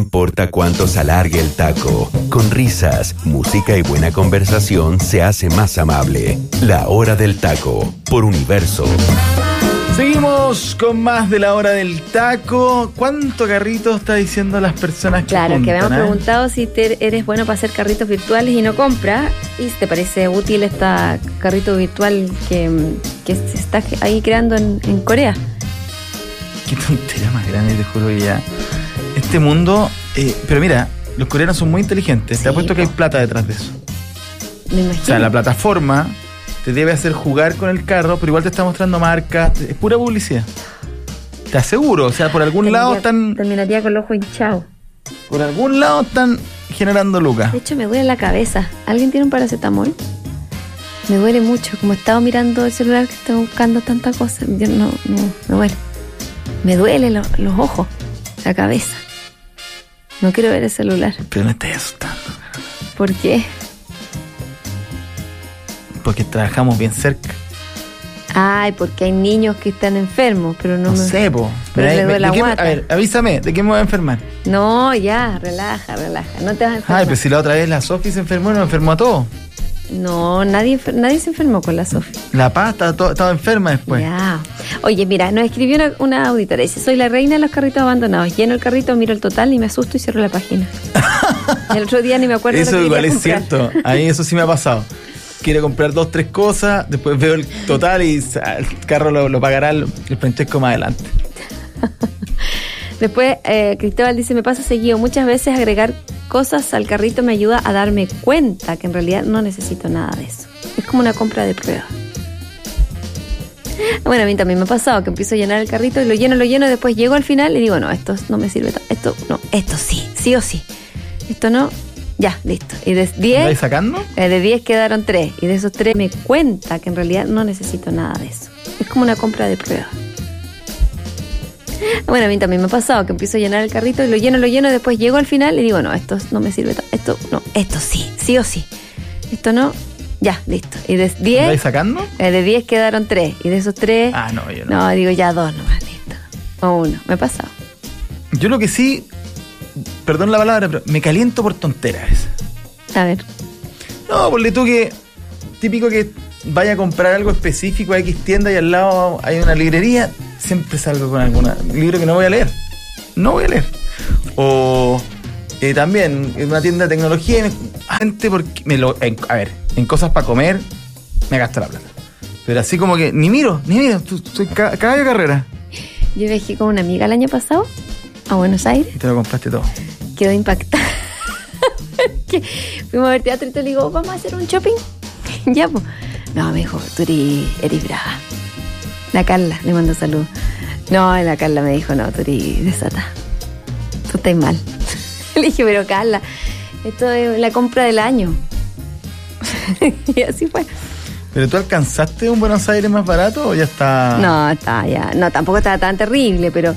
importa cuánto se alargue el taco. Con risas, música y buena conversación se hace más amable. La Hora del Taco, por Universo. Seguimos con más de La Hora del Taco. ¿Cuánto carrito está diciendo las personas que Claro, juntan, que habíamos preguntado si eres bueno para hacer carritos virtuales y no compras. ¿Y si te parece útil esta carrito virtual que se está ahí creando en Corea? Qué tontería más grande, te juro que ya. Este mundo... pero mira, los coreanos son muy inteligentes. Sí, te apuesto que hay plata detrás de eso. Me imagino. O sea, la plataforma te debe hacer jugar con el carro, pero igual te está mostrando marcas. Es pura publicidad. Te aseguro. O sea, por algún lado están... Terminaría con el ojo hinchado. Por algún lado están generando lucas. De hecho, me duele la cabeza. ¿Alguien tiene un paracetamol? Me duele mucho. Como he estado mirando el celular, que estoy buscando tanta cosa. Yo no, me duele. Me duele los ojos, la cabeza. No quiero ver el celular. Pero me estás asustando. ¿Por qué? Porque trabajamos bien cerca. Ay, porque hay niños que están enfermos, pero no No sé, po. Pero le duele la ¿de qué guata. a ver, avísame, ¿de qué me voy a enfermar? No, ya, relaja. No te vas a enfermar. Ay, pero si la otra vez la Sofi se enfermó, nos enfermó a todos. No, nadie se enfermó con la Sofi. La Paz estaba enferma después. Ya. Oye, mira, nos escribió una auditora. Dice, soy la reina de los carritos abandonados. Lleno el carrito, miro el total y me asusto y cierro la página. El otro día ni me acuerdo Eso lo que igual quería es comprar. cierto. Ahí eso sí me ha pasado. Quiero comprar 2, 3 cosas, después veo el total y el carro lo pagará el parentesco más adelante. Después, Cristóbal dice, me pasa seguido. Muchas veces agregar cosas al carrito me ayuda a darme cuenta que en realidad no necesito nada de eso. Es como una compra de prueba. Bueno, a mí también me ha pasado que empiezo a llenar el carrito y lo lleno y después llego al final y digo, no, esto no me sirve. Esto sí o sí. Esto no, ya, listo. Y de 10... ¿Estáis sacando? De 10 quedaron 3 y de esos 3 me cuenta que en realidad no necesito nada de eso. Es como una compra de prueba. Bueno, a mí también me ha pasado que empiezo a llenar el carrito y lo lleno y después llego al final y digo, no, esto no me sirve. Esto sí o sí. Esto no, ya, listo. Y de 10... ¿Estáis sacando? De 10 quedaron 3 y de esos 3... Ah, no, yo no. No, digo ya 2 nomás, listo. O 1, me ha pasado. Yo lo que sí, perdón la palabra, pero me caliento por tonteras. A ver. No, ponle tú que típico que vaya a comprar algo específico a X tienda y al lado hay una librería, siempre salgo con algún libro que no voy a leer. No voy a leer. O también en una tienda de tecnología, gente porque a ver, en cosas para comer me gasto la plata. Pero así como que ni miro, soy caballo de carrera. Yo viajé con una amiga el año pasado a Buenos Aires. Y te lo compraste todo. Quedó impactada. Que fuimos a ver teatro y te le digo, ¿vamos a hacer un shopping? Ya, pues. No, me dijo, tú eres brava. La Carla, le mando saludos. No, la Carla me dijo, no, tú eres desata. Tú estás mal. Le dije, pero Carla, esto es la compra del año. Y así fue. ¿Pero tú alcanzaste un Buenos Aires más barato o ya está...? No, está ya. No, tampoco estaba tan terrible, pero